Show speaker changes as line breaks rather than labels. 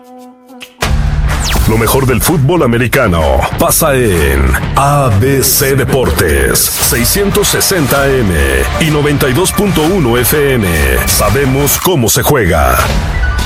Lo mejor del fútbol americano pasa en ABC Deportes 660 AM y 92.1 FM. Sabemos cómo se juega.